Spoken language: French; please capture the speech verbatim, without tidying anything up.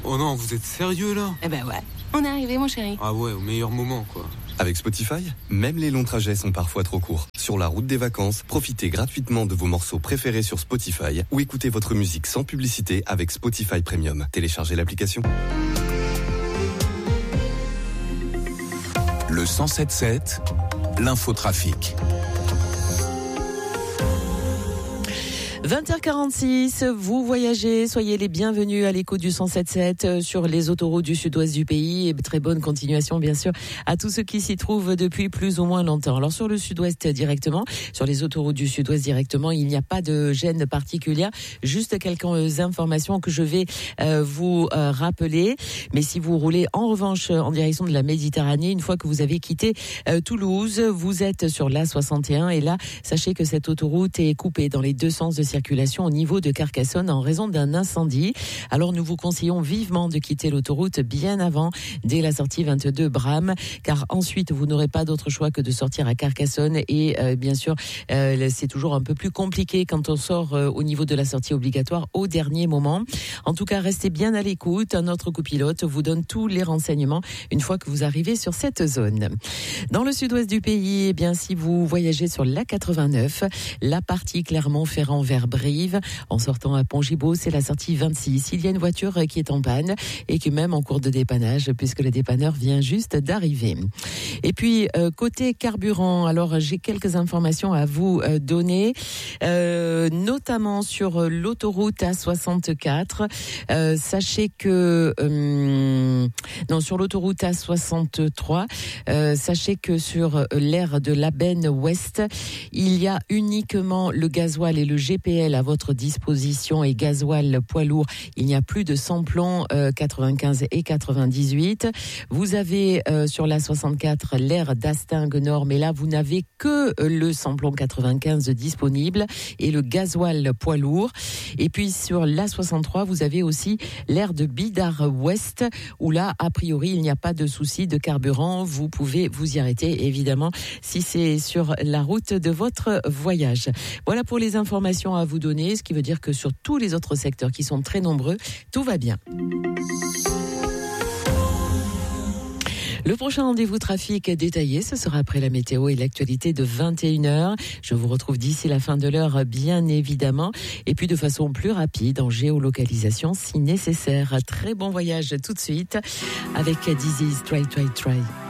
Oh non, vous êtes sérieux là? Eh ben ouais, on est arrivé mon chéri. Ah ouais, au meilleur moment quoi. Avec Spotify, même les longs trajets sont parfois trop courts. Sur la route des vacances, profitez gratuitement de vos morceaux préférés sur Spotify ou écoutez votre musique sans publicité avec Spotify Premium. Téléchargez l'application. Le cent sept sept, l'infotrafic. vingt heures quarante-six, vous voyagez, soyez les bienvenus à l'écoute du cent sept sept sur les autoroutes du sud-ouest du pays et très bonne continuation bien sûr à tous ceux qui s'y trouvent depuis plus ou moins longtemps. Alors sur le sud-ouest directement, sur les autoroutes du sud-ouest directement, il n'y a pas de gêne particulière, juste quelques informations que je vais euh, vous euh, rappeler. Mais si vous roulez en revanche en direction de la Méditerranée, une fois que vous avez quitté euh, Toulouse, vous êtes sur l'A soixante et un et là, sachez que cette autoroute est coupée dans les deux sens de circulation au niveau de Carcassonne en raison d'un incendie. Alors nous vous conseillons vivement de quitter l'autoroute bien avant, dès la sortie vingt-deux Bram, car ensuite vous n'aurez pas d'autre choix que de sortir à Carcassonne et euh, bien sûr euh, c'est toujours un peu plus compliqué quand on sort euh, au niveau de la sortie obligatoire au dernier moment. En tout cas, restez bien à l'écoute. Notre copilote vous donne tous les renseignements une fois que vous arrivez sur cette zone. Dans le sud-ouest du pays, eh bien si vous voyagez sur l'A quatre-vingt-neuf, la partie Clermont-Ferrand vers Brive, en sortant à Pont-Gibaud, c'est la sortie vingt-six. Il y a une voiture qui est en panne et qui est même en cours de dépannage puisque le dépanneur vient juste d'arriver. Et puis, euh, côté carburant, alors j'ai quelques informations à vous euh, donner, euh, notamment sur l'autoroute A soixante-quatre. Euh, sachez que... Euh, non, sur l'autoroute A soixante-trois, euh, sachez que sur l'aire de l'Aben Ouest, il y a uniquement le gasoil et le G P L à votre disposition et gasoil poids lourd. Il n'y a plus de samplon euh, quatre-vingt-quinze et quatre-vingt-dix-huit. Vous avez euh, sur l'A soixante-quatre l'aire d'Astingue Nord, mais là vous n'avez que le samplon quatre-vingt-quinze disponible et le gasoil poids lourd. Et puis sur l'A soixante-trois, vous avez aussi l'aire de Bidart Ouest, où là, a priori, il n'y a pas de souci de carburant. Vous pouvez vous y arrêter, évidemment, si c'est sur la route de votre voyage. Voilà pour les informations à vous donner, ce qui veut dire que sur tous les autres secteurs qui sont très nombreux, tout va bien. Le prochain rendez-vous trafic détaillé, ce sera après la météo et l'actualité de vingt et une heures. Je vous retrouve d'ici la fin de l'heure, bien évidemment. Et puis de façon plus rapide, en géolocalisation si nécessaire. Très bon voyage tout de suite avec Dizzy Try Try Try.